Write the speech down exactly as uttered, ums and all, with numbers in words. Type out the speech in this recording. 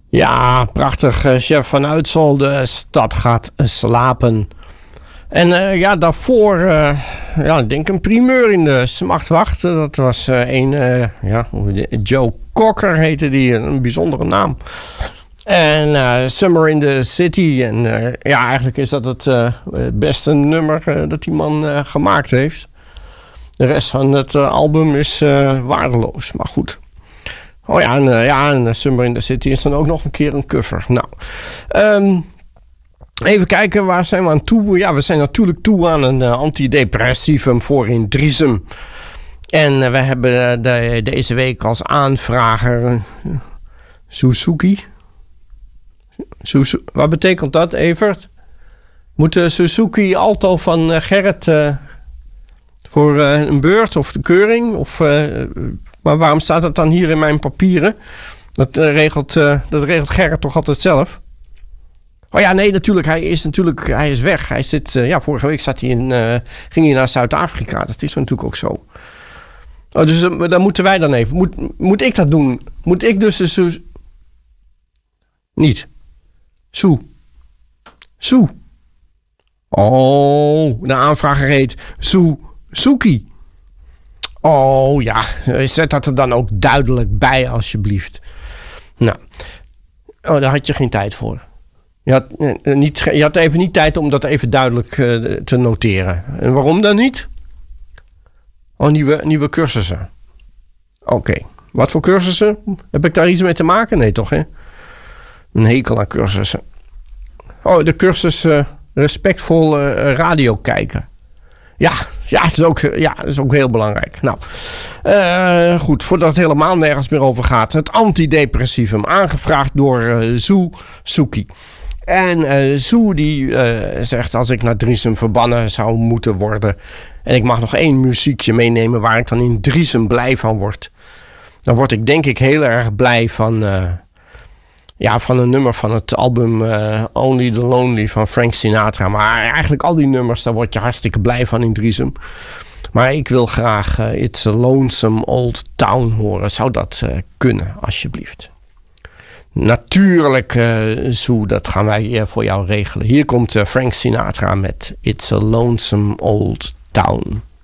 Ja, prachtig. Uh, Chef van Uitsel, de stad gaat slapen. En uh, ja, daarvoor, uh, ja, ik denk een primeur in de Smartwacht. Dat was uh, een, uh, ja, Joe Cocker heette die, een bijzondere naam. En uh, Summer in the City. En uh, ja, eigenlijk is dat het, uh, het beste nummer uh, dat die man uh, gemaakt heeft. De rest van het uh, album is uh, waardeloos, maar goed. Oh ja, en, uh, ja, en Summer in the City is dan ook nog een keer een cover. Nou, um, even kijken, waar zijn we aan toe? Ja, we zijn natuurlijk toe aan een uh, antidepressivum voor Indrisum. En uh, we hebben uh, de, deze week als aanvrager uh, Suzuki. Suzu- Wat betekent dat, Evert? Moet de Suzuki Alto van uh, Gerrit uh, voor uh, een beurt of de keuring? Of, uh, maar waarom staat het dan hier in mijn papieren? Dat, uh, regelt, uh, dat regelt Gerrit toch altijd zelf? Oh ja, nee, natuurlijk. Hij is natuurlijk hij is weg. Hij zit, uh, ja, vorige week zat hij in, uh, ging hij naar Zuid-Afrika. Dat is natuurlijk ook zo. Oh, dus uh, dan moeten wij dan even. Moet, moet ik dat doen? Moet ik dus de Su- Niet. Soe. Soe. Oh, de aanvrager heet Suzuki. Oh ja, zet dat er dan ook duidelijk bij alsjeblieft. Nou, oh, daar had je geen tijd voor. Je had, eh, niet, je had even niet tijd om dat even duidelijk uh, te noteren. En waarom dan niet? Oh, nieuwe, nieuwe cursussen. Oké, okay. Wat voor cursussen? Heb ik daar iets mee te maken? Nee toch, hè? Een hekel aan cursussen. Oh, de cursus uh, respectvol uh, radio kijken. Ja, ja, dat is ook, ja, dat is ook heel belangrijk. Nou, uh, goed, voordat het helemaal nergens meer over gaat. Het antidepressivum, aangevraagd door uh, Suzuki. En uh, Zoe die uh, zegt, als ik naar Driesem verbannen zou moeten worden en ik mag nog één muziekje meenemen waar ik dan in Driesem blij van word, dan word ik denk ik heel erg blij van, uh, ja, van een nummer van het album uh, Only the Lonely van Frank Sinatra. Maar eigenlijk al die nummers, daar word je hartstikke blij van in Driesem. Maar ik wil graag uh, It's a Lonesome Old Town horen. Zou dat uh, kunnen, alsjeblieft? Natuurlijk, uh, Zoe, dat gaan wij uh, voor jou regelen. Hier komt uh, Frank Sinatra met It's a Lonesome Old Town.